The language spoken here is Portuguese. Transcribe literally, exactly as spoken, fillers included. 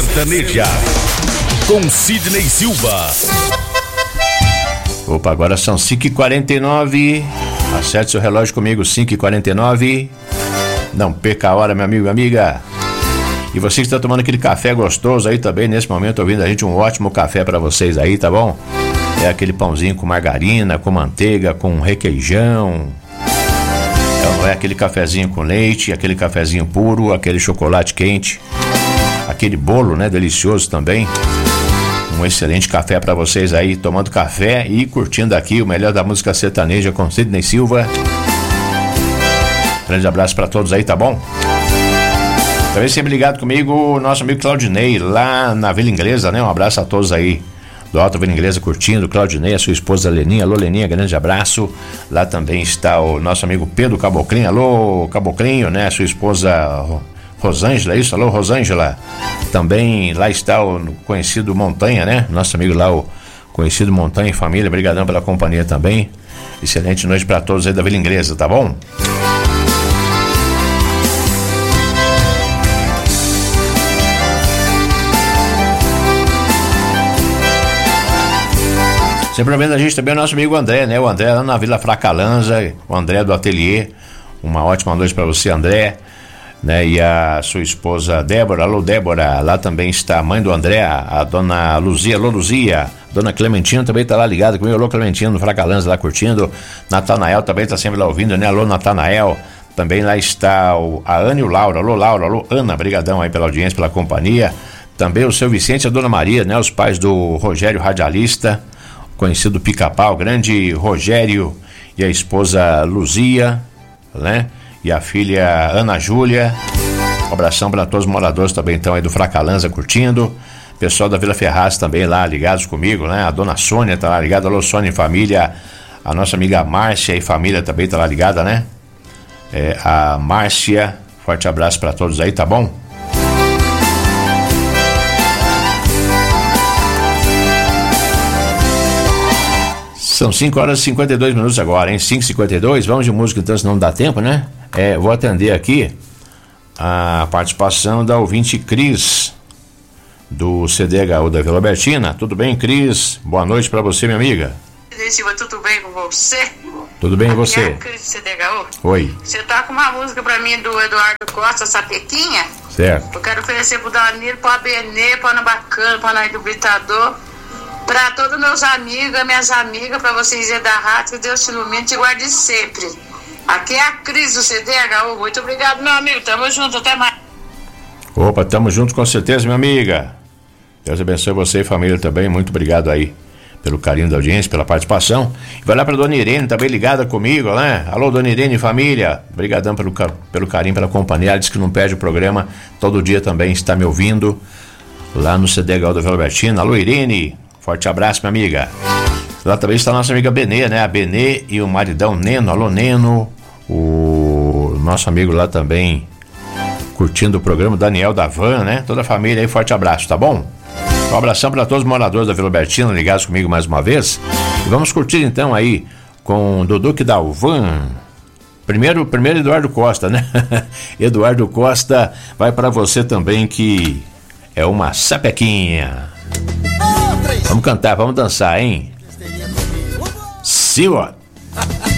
Sertaneja, com Sidney Silva. Opa, agora são cinco e quarenta e nove. Acerte seu relógio comigo, cinco e quarenta e nove. Não perca a hora, meu amigo e amiga. E você que está tomando aquele café gostoso aí também, nesse momento, ouvindo a gente, um ótimo café para vocês aí, tá bom? É aquele pãozinho com margarina, com manteiga, com requeijão. É aquele cafezinho com leite, aquele cafezinho puro, aquele chocolate quente, aquele bolo, né, delicioso também. Um excelente café para vocês aí, tomando café e curtindo aqui o melhor da música sertaneja com Sidney Silva. Grande abraço para todos aí, tá bom? Também sempre ligado comigo, o nosso amigo Claudinei, lá na Vila Inglesa, né? Um abraço a todos aí do Alto Vila Inglesa curtindo, Claudinei, a sua esposa Leninha. Alô, Leninha, grande abraço. Lá também está o nosso amigo Pedro Caboclinho. Alô, Caboclinho, né? A sua esposa Rosângela, isso? Alô, Rosângela. Também lá está o conhecido Montanha, né? Nosso amigo lá, o conhecido Montanha e família. Obrigadão pela companhia também. Excelente noite para todos aí da Vila Inglesa, tá bom? Sempre ouvindo a gente também o nosso amigo André, né? O André lá na Vila Fracalanza, o André do Ateliê. Uma ótima noite para você, André, né? E a sua esposa Débora. Alô, Débora. Lá também está a mãe do André, a dona Luzia. Alô, Luzia. Dona Clementina também está lá ligada comigo. Alô, Clementina no Fracalanza lá curtindo. Natanael também está sempre lá ouvindo, né? Alô, Natanael. Também lá está o, a Ana e o Laura. Alô, Laura. Alô, Ana. Brigadão aí pela audiência, pela companhia. Também o seu Vicente e a dona Maria, né? Os pais do Rogério Radialista, conhecido Pica-Pau, grande Rogério, e a esposa Luzia, né? E a filha Ana Júlia. Um abração para todos os moradores também então aí do Fracalanza curtindo. Pessoal da Vila Ferraz também lá ligados comigo, né? A dona Sônia tá lá ligada. Alô, Sônia e família. A nossa amiga Márcia e família também tá lá ligada, né? É, a Márcia, forte abraço para todos aí, tá bom? São cinco horas e cinquenta e dois minutos agora, hein? cinco e cinquenta e dois, vamos de música então, senão não dá tempo, né? É, vou atender aqui a participação da ouvinte Cris, do C D H U da Vila Albertina. Tudo bem, Cris? Boa noite pra você, minha amiga. Silva, tudo bem com você? Tudo bem, e você? É a Cris do C D H U. Oi. Você toca uma música pra mim do Eduardo Costa, Sapequinha? Certo. Eu quero oferecer pro Danilo, pro Abenê, pro Ana Bacana, pro Anaí do Britador, para todos meus amigos, minhas amigas, para vocês aí da rádio, que Deus te ilumine e te guarde sempre. Aqui é a Cris do C D H U. Muito obrigado, meu amigo. Tamo junto, até mais. Opa, tamo junto com certeza, minha amiga. Deus abençoe você e família também. Muito obrigado aí pelo carinho da audiência, pela participação. E vai lá pra dona Irene, também ligada comigo, né? Alô, dona Irene e família. Obrigadão pelo, pelo carinho, pela companhia. Ela diz que não perde o programa. Todo dia também está me ouvindo lá no C D H U da Vila Albertina. Alô, Irene. Forte abraço, minha amiga. Lá também está a nossa amiga Benê, né? A Benê e o maridão Neno. Alô, Neno. O nosso amigo lá também curtindo o programa, Daniel da Van, né? Toda a família aí, forte abraço, tá bom? Um abração para todos os moradores da Vila Albertina ligados comigo mais uma vez. E vamos curtir então aí com o Duduque da Van. Primeiro, primeiro Eduardo Costa, né? Eduardo Costa vai para você também, que é uma sapequinha. Vamos cantar, vamos dançar, hein? Silva!